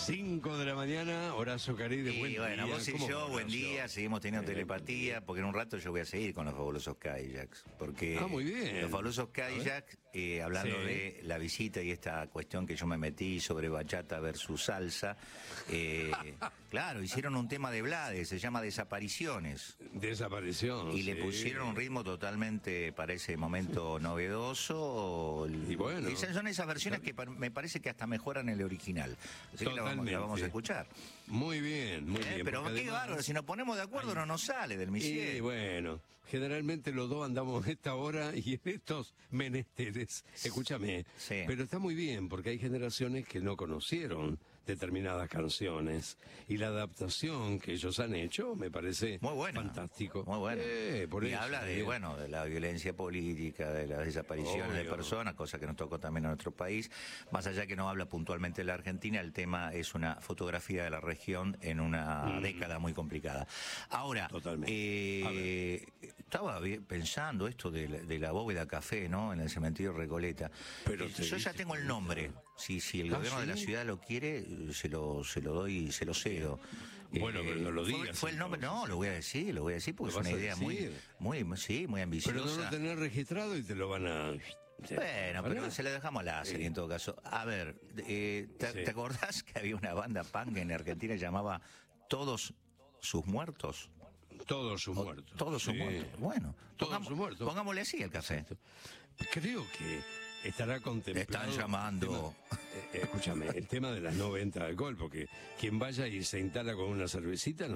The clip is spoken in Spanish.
5 de la mañana, Horacio Caride, buen bueno, día. vos y ¿Cómo yo, va, buen Horacio? día, seguimos teniendo telepatía, porque en un rato yo voy a seguir con los fabulosos Cadillacs, porque muy bien. los fabulosos Cadillacs, hablando Sí. de la visita y esta cuestión que yo me metí sobre bachata versus salsa, claro, hicieron un tema de Blades, se llama Desapariciones. Desaparición. Y le sí. pusieron un ritmo totalmente para ese momento novedoso. Y bueno. Son esas versiones que me parece que hasta mejoran el original. Así que la vamos a escuchar. Muy bien, muy bien. Pero porque qué además- bárbaro, si nos ponemos de acuerdo no nos sale del Y Misier. bueno, generalmente los dos andamos en esta hora y en estos menesteres. Escúchame, Sí. pero está muy bien porque hay generaciones que no conocieron determinadas canciones y la adaptación que ellos han hecho me parece Muy buena. fantástico. Muy bueno. Por Y eso, habla de, bien. bueno, de la violencia política, de las desapariciones de Obvio. personas, cosa que nos tocó también a nuestro país. Más allá que no habla puntualmente de la Argentina, el tema es una fotografía de la región en una década muy complicada. Ahora, Totalmente. estaba pensando esto de la bóveda café, ¿no? En el cementerio Recoleta. Pero Yo ya tengo el nombre. Si el gobierno de la ¿sí? ciudad lo quiere, se lo doy, se lo cedo. Bueno, pero no lo digas, Fue el nombre, entonces. No, lo voy a decir porque ¿Lo es una vas a idea decir? muy ambiciosa. Pero no lo tenés registrado y te lo van a... Bueno, pero se lo dejamos a la serie en todo caso. A ver, ¿te acordás que había una banda punk en Argentina que llamaba Todos sus muertos? Todos sus muertos. Todos sus Sí. muertos. Bueno, Todos sus muertos. pongámosle así el café. Creo que estará contemplado... Están llamando. Escúchame, el tema de las no ventas de alcohol, porque quien vaya y se instala con una cervecita